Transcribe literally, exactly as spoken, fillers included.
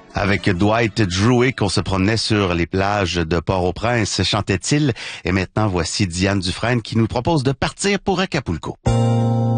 Avec Dwight Druitt qu'on se promenait sur les plages de Port-au-Prince, chantait-il. Et maintenant, voici Diane Dufresne qui nous propose de partir pour Acapulco.